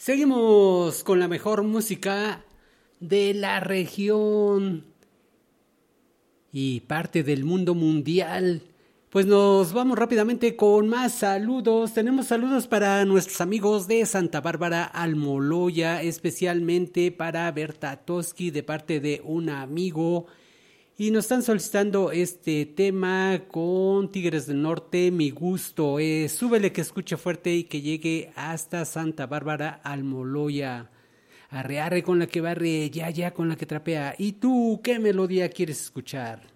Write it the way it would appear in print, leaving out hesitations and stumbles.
Seguimos con la mejor música de la región y parte del mundo mundial. Pues nos vamos rápidamente con más saludos. Tenemos saludos para nuestros amigos de Santa Bárbara Almoloya, especialmente para Berta Toski de parte de un amigo. Y nos están solicitando este tema con Tigres del Norte, Mi Gusto. Súbele que escuche fuerte y que llegue hasta Santa Bárbara Almoloya. Arre, arre con la que barre, ya, ya con la que trapea. ¿Y tú qué melodía quieres escuchar?